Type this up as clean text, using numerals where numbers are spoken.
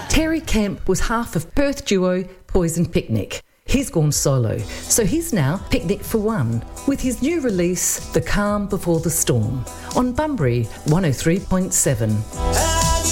Terry Kemp was half of Perth duo Poison Picnic. He's gone solo, so he's now Picnic for One, with his new release, The Calm Before the Storm, on Bunbury 103.7.